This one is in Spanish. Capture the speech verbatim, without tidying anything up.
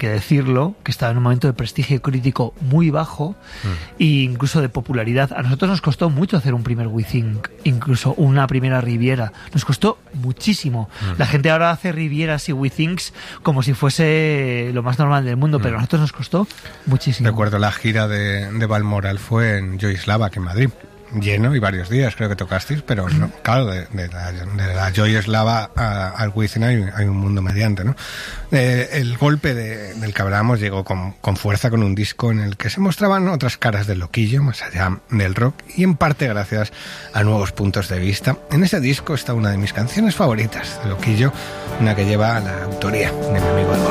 que decirlo, que estaba en un momento de prestigio crítico muy bajo mm. e incluso de popularidad. A nosotros nos costó mucho hacer un primer WeThink, incluso una primera Riviera. Nos costó muchísimo. Mm. La gente ahora hace Rivieras y WeThinks como si fuese lo más normal del mundo, mm. pero a nosotros nos costó muchísimo. Recuerdo la gira de, de Balmoral fue en Joyslava, que en Madrid. Lleno y varios días creo que tocasteis, pero no, claro, de, de la, de la Joyslava al WeThink hay, hay un mundo mediante, ¿no? Eh, el golpe de, del que hablábamos llegó con, con fuerza, con un disco en el que se mostraban otras caras del loquillo, más allá del rock, y en parte gracias a nuevos puntos de vista. En ese disco está una de mis canciones favoritas de loquillo, una que lleva la autoría de mi amigo Eduardo.